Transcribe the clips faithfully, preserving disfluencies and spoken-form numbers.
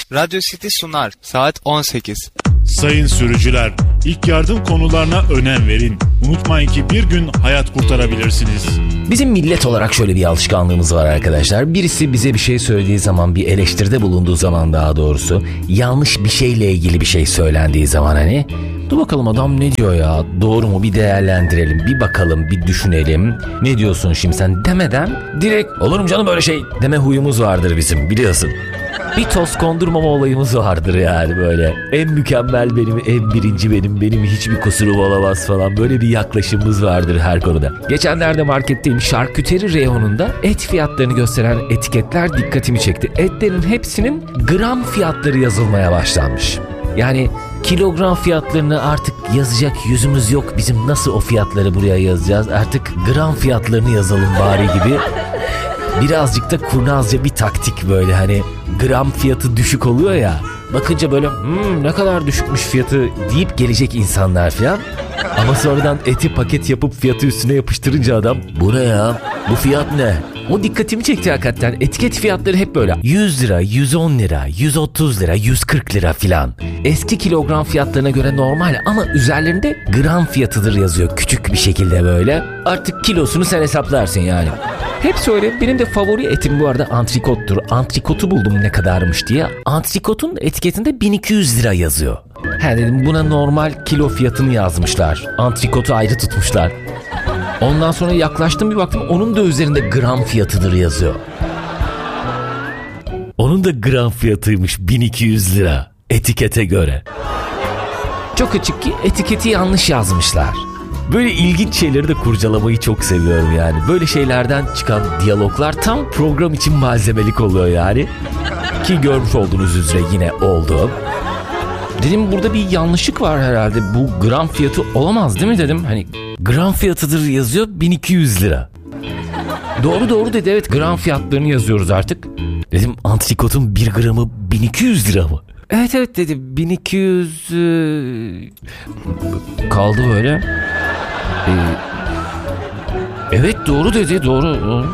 Radyo City sunar. Saat on sekiz. Sayın sürücüler, ilk yardım konularına önem verin. Unutmayın ki bir gün hayat kurtarabilirsiniz. Bizim millet olarak şöyle bir alışkanlığımız var arkadaşlar. Birisi bize bir şey söylediği zaman, bir eleştiride bulunduğu zaman daha doğrusu, yanlış bir şeyle ilgili bir şey söylendiği zaman hani, dur bakalım adam ne diyor ya, doğru mu, bir değerlendirelim, bir bakalım, bir düşünelim. Ne diyorsun şimdi sen demeden direkt olur mu canım böyle şey deme huyumuz vardır bizim, biliyorsun. Bir toz kondurmama olayımız vardır yani böyle. En mükemmel benim, en birinci benim, benim hiçbir kusurum olamaz falan. Böyle bir yaklaşımımız vardır her konuda. Geçenlerde marketteyim, şarküteri reyonunda et fiyatlarını gösteren etiketler dikkatimi çekti. Etlerin hepsinin gram fiyatları yazılmaya başlanmış. Yani kilogram fiyatlarını artık yazacak yüzümüz yok. Bizim nasıl o fiyatları buraya yazacağız? Artık gram fiyatlarını yazalım bari gibi. Birazcık da kurnazca bir taktik böyle, hani gram fiyatı düşük oluyor ya. Bakınca böyle hmm, ne kadar düşükmüş fiyatı deyip gelecek insanlar falan. Ama sonradan eti paket yapıp fiyatı üstüne yapıştırınca adam bu ne ya, bu fiyat ne? O dikkatimi çekti hakikaten. Etiket fiyatları hep böyle yüz lira, yüz on lira, yüz otuz lira, yüz kırk lira filan. Eski kilogram fiyatlarına göre normal ama üzerlerinde gram fiyatıdır yazıyor küçük bir şekilde böyle. Artık kilosunu sen hesaplarsın yani. Hepsi öyle. Benim de favori etim bu arada antrikottur. Antrikotu buldum ne kadarmış diye. Antrikotun etiketinde bin iki yüz lira yazıyor. He dedim, buna normal kilo fiyatını yazmışlar. Antrikotu ayrı tutmuşlar. Ondan sonra yaklaştım, bir baktım onun da üzerinde gram fiyatıdır yazıyor. Onun da gram fiyatıymış bin iki yüz lira etikete göre. Çok açık ki etiketi yanlış yazmışlar. Böyle ilginç şeyleri de kurcalamayı çok seviyorum yani. Böyle şeylerden çıkan diyaloglar tam program için malzemelik oluyor yani. Ki görmüş olduğunuz üzere yine oldu. Dedim burada bir yanlışlık var herhalde. Bu gram fiyatı olamaz değil mi dedim. Hani gram fiyatıdır yazıyor bin iki yüz lira. Doğru doğru dedi, evet gram fiyatlarını yazıyoruz artık. Dedim antrikotun bir gramı bin iki yüz lira mı? Evet evet dedi, bin iki yüz kaldı böyle. Ee, evet doğru dedi, doğru. doğru.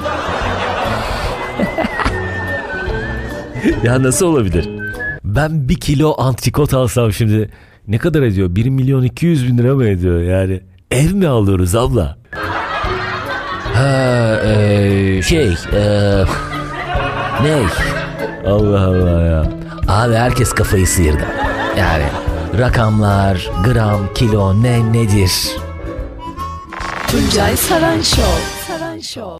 Ya nasıl olabilir? Ben bir kilo antrikot alsam şimdi ne kadar ediyor? bir milyon iki yüz bin lira mı ediyor yani? Ev mi alıyoruz abla? Ha ee, şey ee, ne? Allah Allah ya. Abi herkes kafayı sıyırdı. Yani rakamlar, gram, kilo ne nedir? Tuncay Saran Show. Saran Show.